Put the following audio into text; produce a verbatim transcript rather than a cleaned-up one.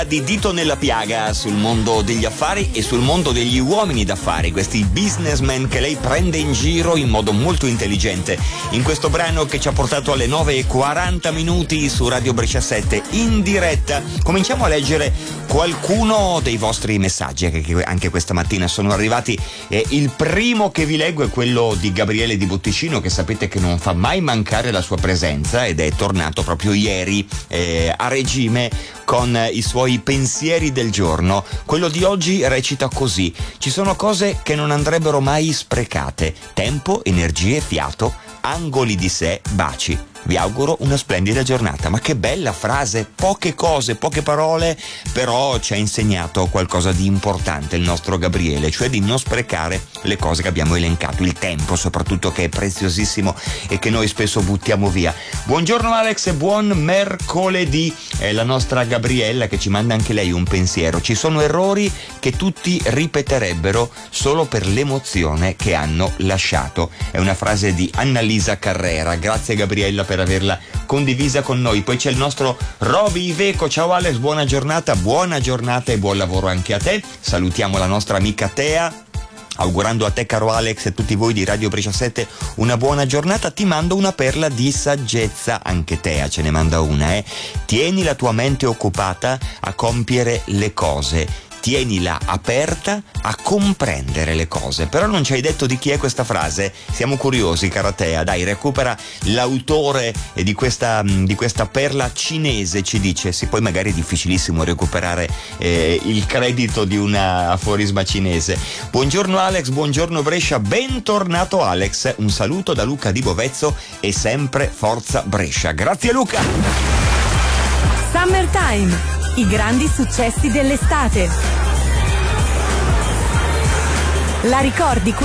Di dito nella piaga sul mondo degli affari e sul mondo degli uomini d'affari, questi businessmen che lei prende in giro in modo molto intelligente. In questo brano che ci ha portato alle nove e quaranta minuti su Radio Brescia sette in diretta, cominciamo a leggere qualcuno dei vostri messaggi che anche questa mattina sono arrivati. E il primo che vi leggo è quello di Gabriele di Botticino, che sapete che non fa mai mancare la sua presenza ed è tornato proprio ieri eh, a regime con i suoi pensieri del giorno. Quello di oggi recita così: ci sono cose che non andrebbero mai sprecate: tempo, energie, fiato, angoli di sé, baci. Vi auguro una splendida giornata. Ma che bella frase, poche cose, poche parole, però ci ha insegnato qualcosa di importante il nostro Gabriele, cioè di non sprecare le cose che abbiamo elencato, il tempo soprattutto, che è preziosissimo e che noi spesso buttiamo via. Buongiorno Alex e buon mercoledì. È la nostra Gabriella che ci manda anche lei un pensiero: ci sono errori che tutti ripeterebbero solo per l'emozione che hanno lasciato. È una frase di Annalisa Carrera. Grazie Gabriella per averla condivisa con noi. Poi c'è il nostro Roby Iveco. Ciao Alex, buona giornata, buona giornata e buon lavoro anche a te. Salutiamo la nostra amica Tea, augurando a te caro Alex e tutti voi di Radio Brescia sette una buona giornata. Ti mando una perla di saggezza, anche Tea ce ne manda una, eh. Tieni la tua mente occupata a compiere le cose, tienila aperta a comprendere le cose. Però non ci hai detto di chi è questa frase? Siamo curiosi, cara Tea. Dai, recupera l'autore di questa, di questa perla cinese, ci dice. Sì, poi magari è difficilissimo recuperare eh, il credito di una aforisma cinese. Buongiorno Alex, buongiorno Brescia, bentornato Alex. Un saluto da Luca di Bovezzo e sempre forza Brescia. Grazie Luca. Summertime, i grandi successi dell'estate. La ricordi